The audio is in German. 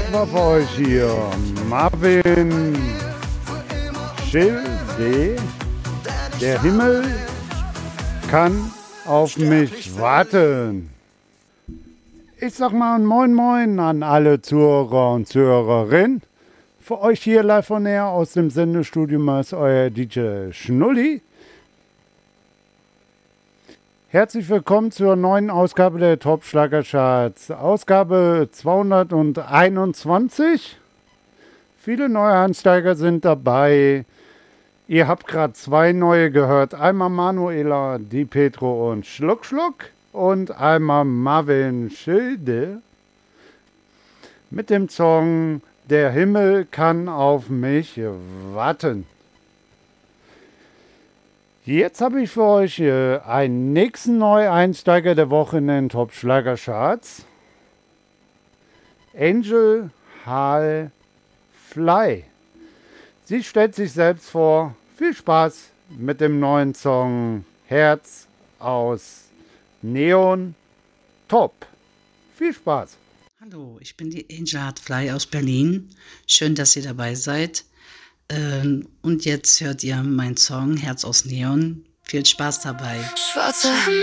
war für euch hier Marvin Schilde. Der Himmel kann auf mich warten. Ich sag mal ein Moin Moin an alle Zuhörer und Zuhörerinnen. Für euch hier live von air aus dem Sendestudio ist euer DJ Schnulli. Herzlich willkommen zur neuen Ausgabe der Top Schlagercharts. Ausgabe 221. Viele neue Einsteiger sind dabei. Ihr habt gerade zwei neue gehört. Einmal Manuela, Di Petro und Schluck Schluck. Und einmal Marvin Schilde mit dem Song Der Himmel kann auf mich warten. Jetzt habe ich für euch einen nächsten Neueinsteiger der Woche in den Top Schlagercharts. Angel Hall Fly. Sie stellt sich selbst vor. Viel Spaß mit dem neuen Song Herz aus Neon Top. Viel Spaß. Hallo, ich bin die Angel Hall Fly aus Berlin. Schön, dass ihr dabei seid. Und jetzt hört ihr meinen Song Herz aus Neon. Viel Spaß dabei. Schwarze